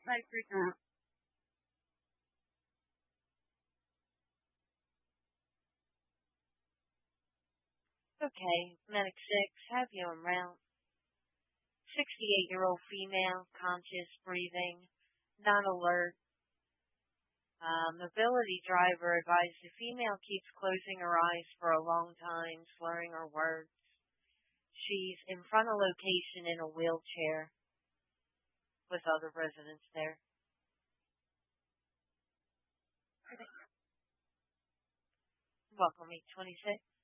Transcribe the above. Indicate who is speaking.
Speaker 1: Bye for now.
Speaker 2: Okay, Medic 6, have you en route. 68-year-old female, conscious, breathing, not alert. Mobility driver advised the female keeps closing her eyes for a long time, slurring her words. She's in front of location in a wheelchair with other residents there. Welcome, 826.